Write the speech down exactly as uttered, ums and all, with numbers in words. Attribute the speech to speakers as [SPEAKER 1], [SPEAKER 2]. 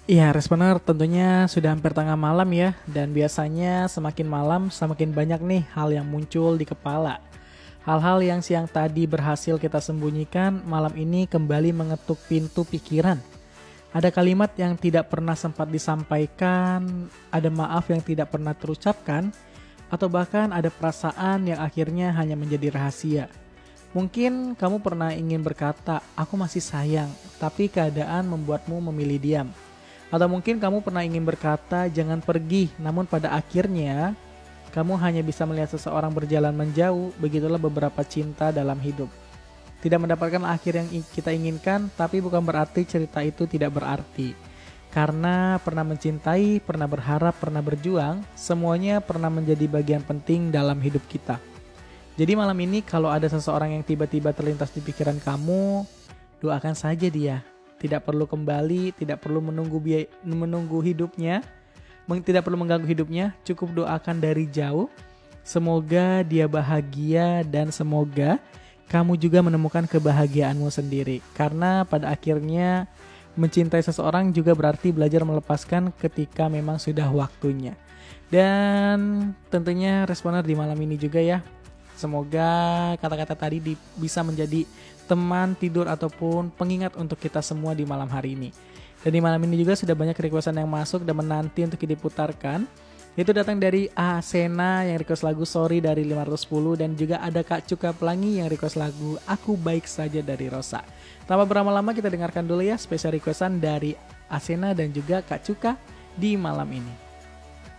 [SPEAKER 1] Iya, Responer tentunya sudah hampir tengah malam ya, dan biasanya semakin malam semakin banyak nih hal yang muncul di kepala. Hal-hal yang siang tadi berhasil kita sembunyikan, malam ini kembali mengetuk pintu pikiran. Ada kalimat yang tidak pernah sempat disampaikan, ada maaf yang tidak pernah terucapkan, atau bahkan ada perasaan yang akhirnya hanya menjadi rahasia. Mungkin kamu pernah ingin berkata, aku masih sayang, tapi keadaan membuatmu memilih diam. Atau mungkin kamu pernah ingin berkata, jangan pergi, namun pada akhirnya kamu hanya bisa melihat seseorang berjalan menjauh. Begitulah beberapa cinta dalam hidup. Tidak mendapatkan akhir yang kita inginkan, tapi bukan berarti cerita itu tidak berarti. Karena pernah mencintai, pernah berharap, pernah berjuang, semuanya pernah menjadi bagian penting dalam hidup kita. Jadi malam ini kalau ada seseorang yang tiba-tiba terlintas di pikiran kamu, doakan saja dia. Tidak perlu kembali, tidak perlu menunggu biaya, menunggu hidupnya, tidak perlu mengganggu hidupnya, cukup doakan dari jauh. Semoga dia bahagia dan semoga kamu juga menemukan kebahagiaanmu sendiri. Karena pada akhirnya mencintai seseorang juga berarti belajar melepaskan ketika memang sudah waktunya. Dan tentunya Responer di malam ini juga ya, semoga kata-kata tadi di, bisa menjadi teman tidur ataupun pengingat untuk kita semua di malam hari ini. Dan di malam ini juga sudah banyak requestan yang masuk dan menanti untuk diputarkan. Itu datang dari Asena yang request lagu Sorry dari lima ratus sepuluh. Dan juga ada Kak Cuka Pelangi yang request lagu Aku Baik Saja dari Rosa. Tanpa berlama-lama kita dengarkan dulu ya spesial requestan dari Asena dan juga Kak Cuka di malam ini.